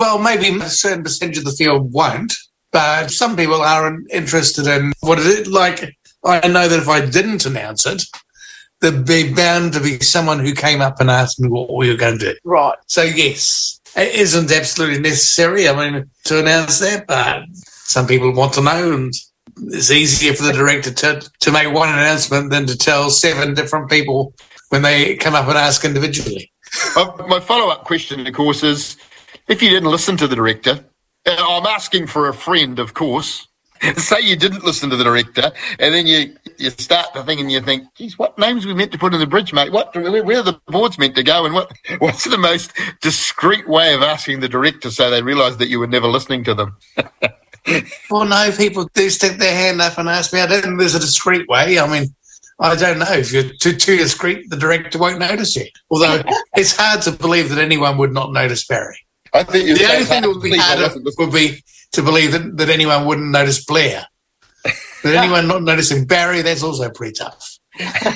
Well, maybe a certain percentage of the field won't, but some people are interested in what is it like. I know that if I didn't announce it, there'd be bound to be someone who came up and asked me what we were going to do. Right. So, yes, it isn't absolutely necessary, to announce that, but some people want to know, and it's easier for the director to make one announcement than to tell 7 different people when they come up and ask individually. My follow-up question, of course, is if you didn't listen to the director, and I'm asking for a friend, of course, say you didn't listen to the director, and then you start to think and you think, geez, what names are we meant to put in the bridge, mate? Where are the boards meant to go? And what's the most discreet way of asking the director so they realise that you were never listening to them? Well, no, people do stick their hand up and ask me. I don't think there's a discreet way. I don't know. If you're too discreet, the director won't notice you. Although it's hard to believe that anyone would not notice Barry. I think the only thing that would be harder would be to believe that anyone wouldn't notice Blair. But anyone not noticing Barry, that's also pretty tough. I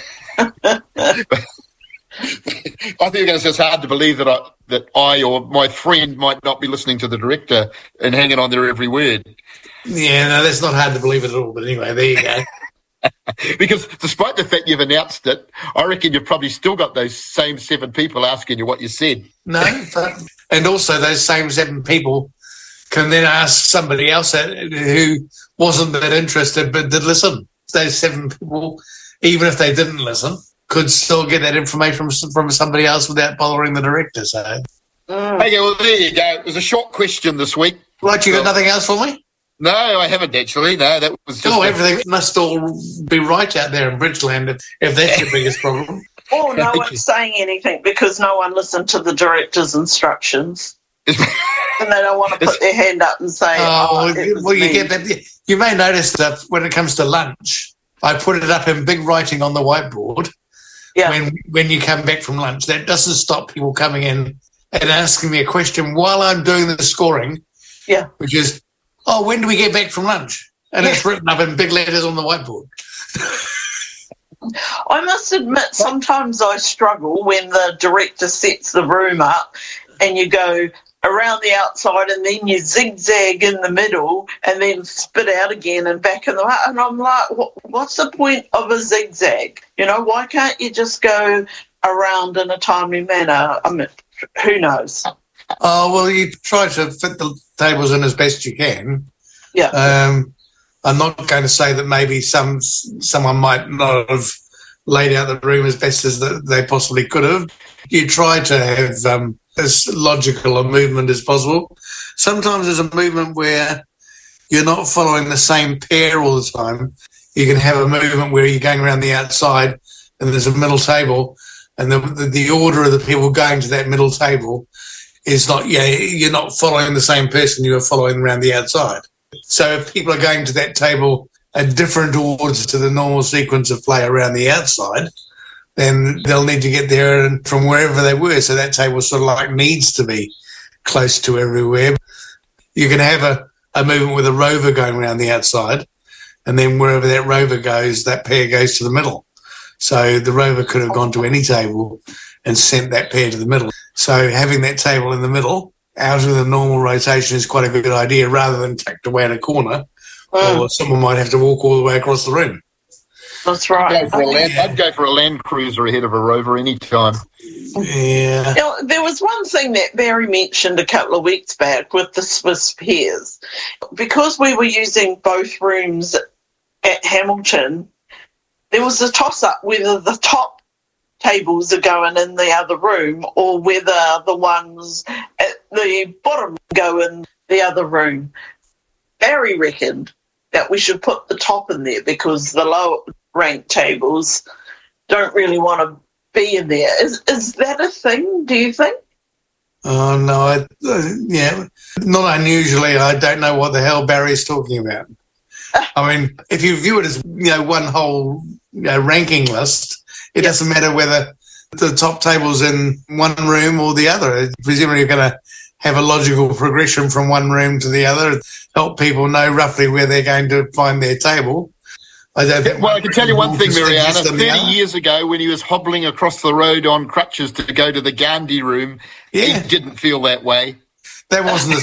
think it's just hard to believe that I or my friend might not be listening to the director and hanging on their every word. Yeah, no, that's not hard to believe at all. But anyway, there you go. Because despite the fact you've announced it, I reckon you've probably still got those same 7 people asking you what you said. No, and also those same 7 people can then ask somebody else who wasn't that interested but did listen. Those 7 people, even if they didn't listen, could still get that information from somebody else without bothering the director. So, Okay, well, there you go. It was a short question this week. Right, you got nothing else for me? No, I haven't actually. No, that was just... everything must all be right out there in Bridgeland if that's your biggest problem. Or no one's saying anything because no one listened to the director's instructions. And they don't want to put their hand up and say, you get that. You may notice that when it comes to lunch, I put it up in big writing on the whiteboard. Yeah. When you come back from lunch, that doesn't stop people coming in and asking me a question while I'm doing the scoring. Yeah. Which is, when do we get back from lunch? And it's written up in big letters on the whiteboard. I must admit, sometimes I struggle when the director sets the room up and you go around the outside and then you zigzag in the middle and then spit out again and back in the... And I'm like, what's the point of a zigzag? Why can't you just go around in a timely manner? I mean, who knows? Oh, well, you try to fit the tables in as best you can. Yeah. I'm not going to say that maybe someone might not have laid out the room as best as they possibly could have. You try to have as logical a movement as possible. Sometimes there's a movement where you're not following the same pair all the time. You can have a movement where you're going around the outside and there's a middle table, and the order of the people going to that middle table is not, you're not following the same person you are following around the outside. So if people are going to that table at different orders to the normal sequence of play around the outside, then they'll need to get there and from wherever they were. So that table sort of like needs to be close to everywhere. You can have a movement with a rover going around the outside, and then wherever that rover goes, that pair goes to the middle. So the rover could have gone to any table and sent that pair to the middle. So having that table in the middle, out of the normal rotation, is quite a good idea rather than tucked away in a corner, or someone might have to walk all the way across the room. That's right. I'd go for a Land Cruiser ahead of a rover any time. Yeah. There was one thing that Barry mentioned a couple of weeks back with the Swiss pairs. Because we were using both rooms at Hamilton, there was a toss-up whether the top tables are going in the other room or whether the ones at the bottom go in the other room. Barry reckoned that we should put the top in there because the lower ranked tables don't really want to be in there. Is that a thing, do you think? Oh, no. Not unusually. I don't know what the hell Barry's talking about. I mean, if you view it as, one whole ranking list, it doesn't matter whether the top table's in one room or the other. Presumably you're going to have a logical progression from one room to the other, help people know roughly where they're going to find their table. I can tell you one thing, Mariana. 30 years ago, when he was hobbling across the road on crutches to go to the Gandhi room, he didn't feel that way. That wasn't